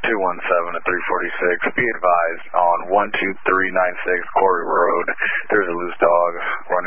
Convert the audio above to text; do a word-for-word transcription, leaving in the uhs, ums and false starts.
two one seven at three forty-six. Be advised, on one two three nine six Quarry Road, there's a loose dog running